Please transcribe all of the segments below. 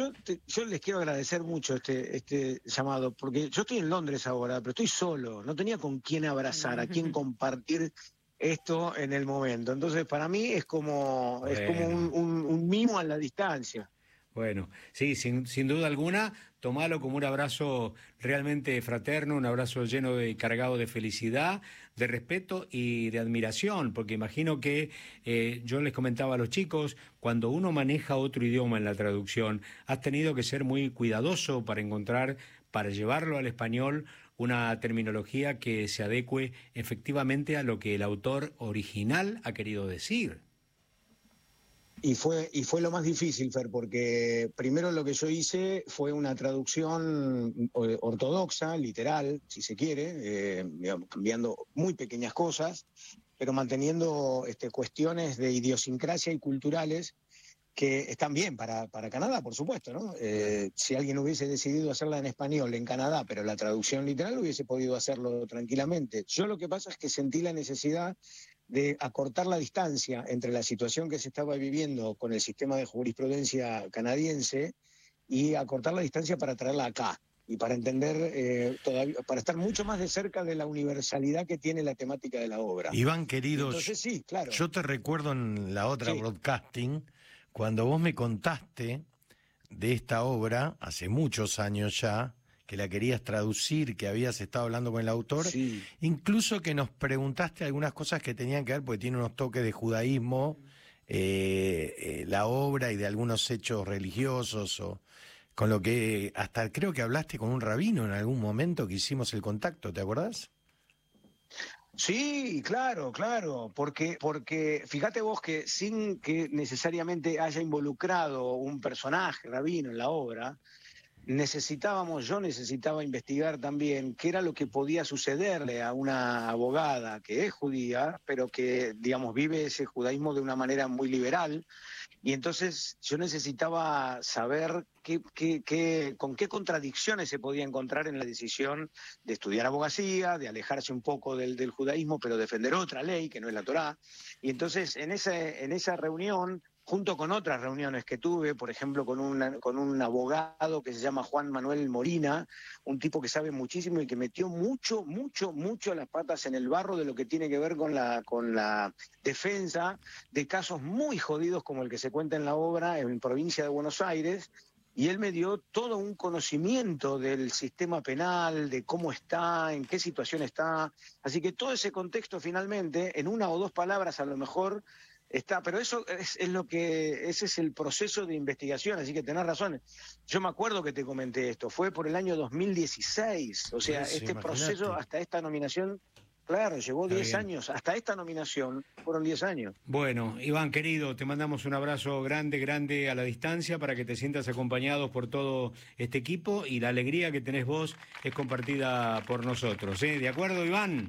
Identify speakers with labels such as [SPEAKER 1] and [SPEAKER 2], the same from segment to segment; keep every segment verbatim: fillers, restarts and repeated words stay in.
[SPEAKER 1] yo, te, yo les quiero agradecer mucho este, este llamado, porque yo estoy en Londres ahora, pero estoy solo, no tenía con quién abrazar, a quién compartir esto en el momento. Entonces, para mí es como,
[SPEAKER 2] Bueno.
[SPEAKER 1] es como un, un, un mimo a la distancia.
[SPEAKER 2] Bueno, sí, sin, sin duda alguna, tomalo como un abrazo realmente fraterno, un abrazo lleno de, cargado de felicidad, de respeto y de admiración, porque imagino que eh, yo les comentaba a los chicos, cuando uno maneja otro idioma en la traducción, has tenido que ser muy cuidadoso para encontrar, para llevarlo al español, una terminología que se adecue efectivamente a lo que el autor original ha querido decir.
[SPEAKER 1] Y fue, y fue lo más difícil, Fer, porque primero lo que yo hice fue una traducción ortodoxa, literal, si se quiere, eh, digamos, cambiando muy pequeñas cosas, pero manteniendo este, cuestiones de idiosincrasia y culturales que están bien para, para Canadá, por supuesto, ¿no? Eh, si alguien hubiese decidido hacerla en español en Canadá, pero la traducción literal hubiese podido hacerlo tranquilamente. Yo lo que pasa es que sentí la necesidad de acortar la distancia entre la situación que se estaba viviendo con el sistema de jurisprudencia canadiense y acortar la distancia para traerla acá y para entender, eh, todavía, para estar mucho más de cerca de la universalidad que tiene la temática de la obra.
[SPEAKER 3] Iván, querido,
[SPEAKER 1] entonces, sí, claro.
[SPEAKER 3] Yo te recuerdo en la otra
[SPEAKER 1] sí.
[SPEAKER 3] broadcasting, cuando vos me contaste de esta obra, hace muchos años ya, que la querías traducir, que habías estado hablando con el autor,
[SPEAKER 1] sí.
[SPEAKER 3] incluso que nos preguntaste algunas cosas que tenían que ver, porque tiene unos toques de judaísmo, eh, eh, la obra y de algunos hechos religiosos, o con lo que hasta creo que hablaste con un rabino en algún momento que hicimos el contacto, ¿te acordás?
[SPEAKER 1] Sí, claro, claro, porque, porque fíjate vos que sin que necesariamente haya involucrado un personaje rabino en la obra, necesitábamos, yo necesitaba investigar también qué era lo que podía sucederle a una abogada que es judía, pero que, digamos, vive ese judaísmo de una manera muy liberal. Y entonces yo necesitaba saber qué, qué, qué, con qué contradicciones se podía encontrar en la decisión de estudiar abogacía, de alejarse un poco del, del judaísmo, pero defender otra ley, que no es la Torá. Y entonces en, ese, en esa reunión, junto con otras reuniones que tuve, por ejemplo, con, una, con un abogado que se llama Juan Manuel Morina, un tipo que sabe muchísimo y que metió mucho, mucho, mucho las patas en el barro de lo que tiene que ver con la, con la defensa de casos muy jodidos como el que se cuenta en la obra en provincia de Buenos Aires, y él me dio todo un conocimiento del sistema penal, de cómo está, en qué situación está. Así que todo ese contexto finalmente, en una o dos palabras a lo mejor, está, pero eso es, es lo que, ese es el proceso de investigación, así que tenés razón. Yo me acuerdo que te comenté esto, fue por el año dos mil dieciséis, o sea,
[SPEAKER 3] Pues,
[SPEAKER 1] este
[SPEAKER 3] imagínate.
[SPEAKER 1] proceso hasta esta nominación, claro, llevó
[SPEAKER 2] Está
[SPEAKER 1] diez
[SPEAKER 2] bien.
[SPEAKER 1] años, hasta esta nominación fueron diez años.
[SPEAKER 2] Bueno, Iván, querido, te mandamos un abrazo grande, grande a la distancia para que te sientas acompañado por todo este equipo y la alegría que tenés vos es compartida por nosotros, ¿eh? ¿De acuerdo, Iván?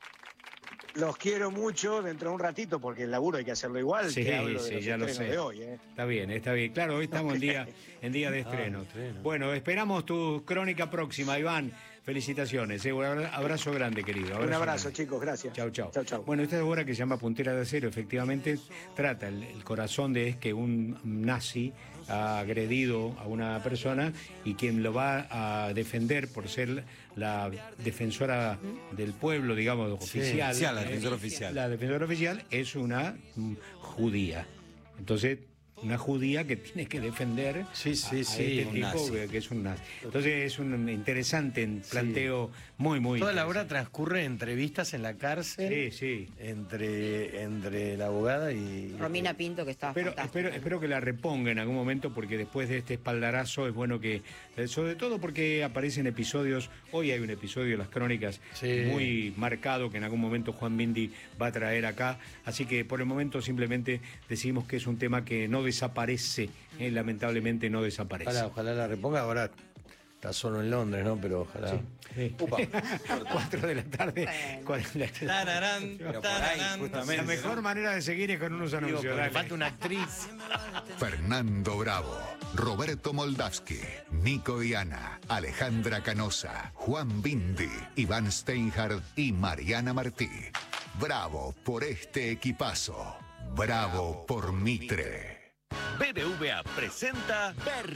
[SPEAKER 1] Los quiero mucho dentro de un ratito, porque el laburo hay que hacerlo igual,
[SPEAKER 2] Sí,
[SPEAKER 1] que hablo de
[SPEAKER 2] sí,
[SPEAKER 1] los
[SPEAKER 2] ya lo
[SPEAKER 1] estrenos
[SPEAKER 2] sé.
[SPEAKER 1] de hoy, ¿eh?
[SPEAKER 2] Está bien, está bien. Claro, hoy estamos en día, en día de estreno.
[SPEAKER 3] Ah, estreno.
[SPEAKER 2] Bueno, esperamos tu crónica próxima, Iván. Felicitaciones. ¿eh? Un abra- abrazo grande, querido.
[SPEAKER 1] Un abrazo,
[SPEAKER 2] grande.
[SPEAKER 1] chicos, gracias.
[SPEAKER 2] Chau, chau.
[SPEAKER 1] Chau, chau.
[SPEAKER 2] Bueno, esta obra que se llama Puntera de Acero, efectivamente, trata el, el corazón de es que un nazi ha agredido a una persona y quien lo va a defender por ser la defensora del pueblo, digamos,
[SPEAKER 3] Sí,
[SPEAKER 2] oficial.
[SPEAKER 4] oficial, la
[SPEAKER 2] eh,
[SPEAKER 4] defensora oficial.
[SPEAKER 2] La defensora oficial es una mm, judía. Entonces, una judía que tiene que defender
[SPEAKER 3] Sí, sí,
[SPEAKER 2] a, a
[SPEAKER 3] sí,
[SPEAKER 2] este
[SPEAKER 4] un
[SPEAKER 2] tipo
[SPEAKER 4] nazi.
[SPEAKER 2] que, que es un nazi. Entonces es un interesante planteo, muy, muy
[SPEAKER 3] Toda la
[SPEAKER 2] interesante.
[SPEAKER 3] obra transcurre en entrevistas en la cárcel.
[SPEAKER 2] Sí, sí.
[SPEAKER 3] Entre, entre la abogada y...
[SPEAKER 5] Romina Pinto, que está
[SPEAKER 2] Espero,
[SPEAKER 5] fantástica.
[SPEAKER 2] espero, espero que la reponga en algún momento, porque después de este espaldarazo es bueno que, sobre todo porque aparecen episodios, hoy hay un episodio de las crónicas
[SPEAKER 3] Sí.
[SPEAKER 2] muy marcado que en algún momento Juan Bindi va a traer acá, así que por el momento simplemente decimos que es un tema que no desaparece, eh, lamentablemente no desaparece.
[SPEAKER 3] Ojalá, ojalá la reponga. Ahora está solo en Londres, ¿no? Pero ojalá...
[SPEAKER 2] Sí. Cuatro de la tarde. cuatro de la tarde.
[SPEAKER 4] Tararán,
[SPEAKER 2] Pero por
[SPEAKER 4] tararán,
[SPEAKER 2] ahí, justamente. La
[SPEAKER 4] justamente,
[SPEAKER 2] mejor
[SPEAKER 4] ¿no?
[SPEAKER 2] manera de seguir es con unos
[SPEAKER 3] Digo,
[SPEAKER 2] anuncios.
[SPEAKER 3] porque
[SPEAKER 2] dale.
[SPEAKER 3] falta una actriz.
[SPEAKER 6] Fernando Bravo, Roberto Moldavsky, Nico Viana, Alejandra Canosa, Juan Bindi, Iván Steinhardt y Mariana Martí. Bravo por este equipazo. Bravo por Mitre.
[SPEAKER 7] B B V A presenta